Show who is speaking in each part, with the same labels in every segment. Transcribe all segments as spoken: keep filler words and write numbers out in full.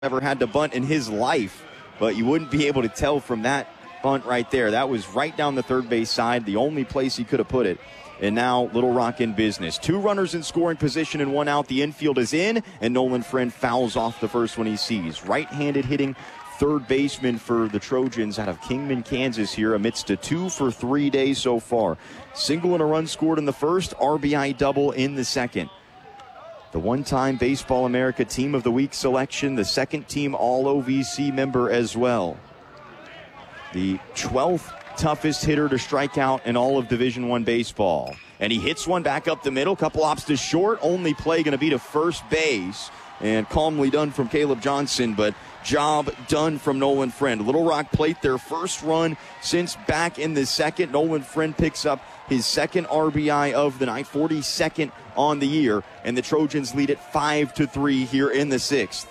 Speaker 1: ever had to bunt in his life, but you wouldn't be able to tell from that bunt right there. That was right down the third base side, the only place he could have put it. And now Little Rock in business. Two runners in scoring position and one out. The infield is in, and Nolan Friend fouls off the first one he sees. Right-handed hitting third baseman for the Trojans out of Kingman, Kansas here amidst a two for three day so far. Single and a run scored in the first, R B I double in the second. The one-time Baseball America Team of the Week selection, the second team All-O V C member as well. The twelfth toughest hitter to strike out in all of Division One baseball. And he hits one back up the middle, couple ops to short, only play going to be to first base. And calmly done from Caleb Johnson, but job done from Nolan Friend. Little Rock Plate, their first run since back in the second. Nolan Friend picks up his second R B I of the night, forty-second on the year, and the Trojans lead it five to three here in the sixth.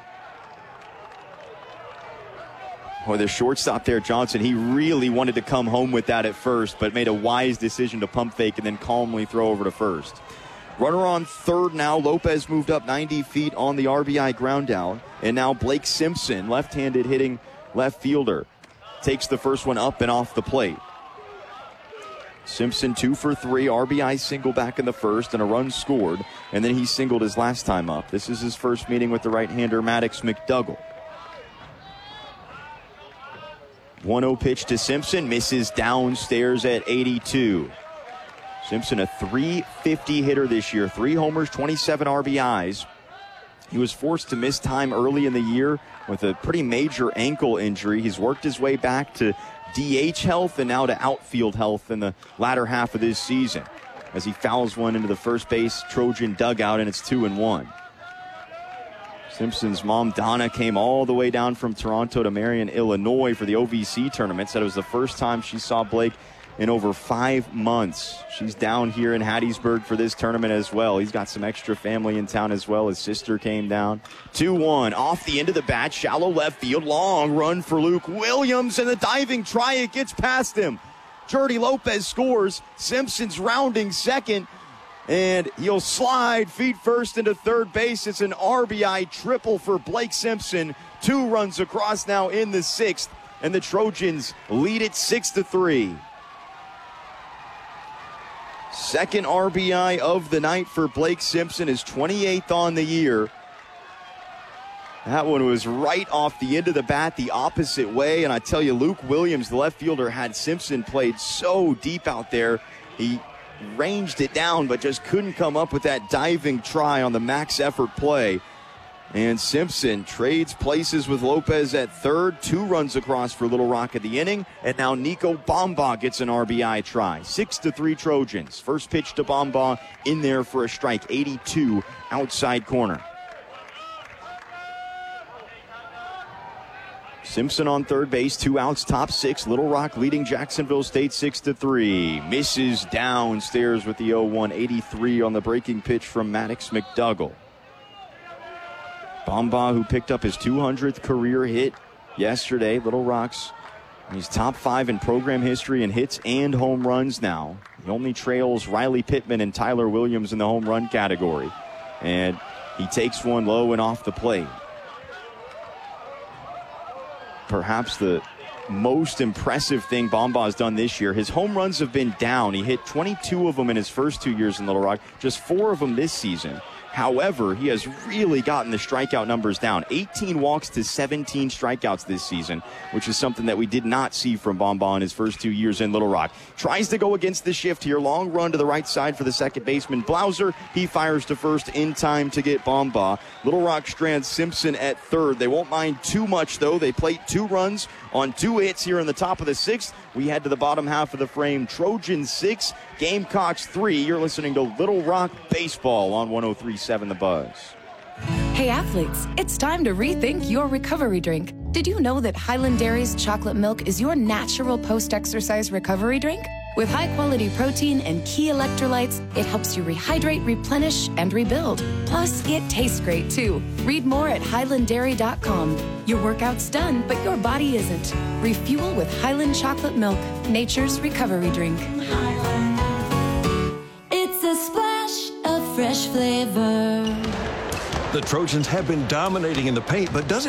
Speaker 1: Boy, the shortstop there, Johnson, he really wanted to come home with that at first, but made a wise decision to pump fake and then calmly throw over to first. Runner on third now. Lopez moved up ninety feet on the R B I ground down, and now Blake Simpson, left-handed hitting left fielder, takes the first one up and off the plate. Simpson two for three, R B I single back in the first, and a run scored, and then he singled his last time up. This is his first meeting with the right-hander Maddox McDougall. one oh pitch to Simpson, misses downstairs at eighty-two. Simpson, a three fifty hitter this year, three homers, twenty-seven R B Is. He was forced to miss time early in the year with a pretty major ankle injury. He's worked his way back to D H health and now to outfield health in the latter half of this season as he fouls one into the first base Trojan dugout, and it's two and one. Simpson's mom, Donna, came all the way down from Toronto to Marion, Illinois for the O V C tournament. Said it was the first time she saw Blake in over five months. She's down here in Hattiesburg for this tournament as well. He's got some extra family in town as well. His sister came down. two one, off the end of the bat, shallow left field, long run for Luke Williams, and the diving try, it gets past him. Jordy Lopez scores. Simpson's rounding second, and he'll slide feet first into third base. It's an R B I triple for Blake Simpson. Two runs across now in the sixth, and the Trojans lead it six to three. Second R B I of the night for Blake Simpson, his twenty-eighth on the year. That one was right off the end of the bat, the opposite way. And I tell you, Luke Williams, the left fielder, had Simpson played so deep out there. He ranged it down, but just couldn't come up with that diving try on the max effort play. And Simpson trades places with Lopez at third. Two runs across for Little Rock at the inning. And now Nico Bomba gets an R B I try. Six to three Trojans. First pitch to Bomba in there for a strike. eighty-two outside corner. Simpson on third base, two outs, top six. Little Rock leading Jacksonville State six to three. Misses downstairs with the oh one. eighty-three on the breaking pitch from Maddox McDougall. Bomba, who picked up his two hundredth career hit yesterday. Little Rock's, he's top five in program history in hits and home runs now. He only trails Riley Pittman and Tyler Williams in the home run category. And he takes one low and off the plate. Perhaps the most impressive thing Bomba has done this year. His home runs have been down. He hit twenty-two of them in his first two years in Little Rock, just four of them this season. However, he has really gotten the strikeout numbers down. eighteen walks to seventeen strikeouts this season, which is something that we did not see from Bomba in his first two years in Little Rock. Tries to go against the shift here. Long run to the right side for the second baseman, Blauser. He fires to first in time to get Bomba. Little Rock strands Simpson at third. They won't mind too much, though. They plate two runs on two hits here in the top of the sixth. We head to the bottom half of the frame. Trojans six, Gamecocks three. You're listening to Little Rock Baseball on one oh three point seven The Buzz.
Speaker 2: Hey athletes, it's time to rethink your recovery drink. Did you know that Highland Dairy's chocolate milk is your natural post-exercise recovery drink? With high-quality protein and key electrolytes, it helps you rehydrate, replenish, and rebuild. Plus, it tastes great, too. Read more at highland dairy dot com. Your workout's done, but your body isn't. Refuel with Highland Chocolate Milk, nature's recovery drink.
Speaker 3: It's a splash of fresh flavor. The Trojans have been dominating in the paint, but does it